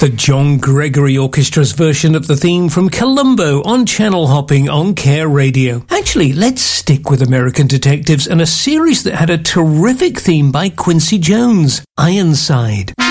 the John Gregory Orchestra's version of the theme from Columbo on Channel Hopping on Care Radio. Actually, let's stick with American detectives and a series that had a terrific theme by Quincy Jones, Ironside.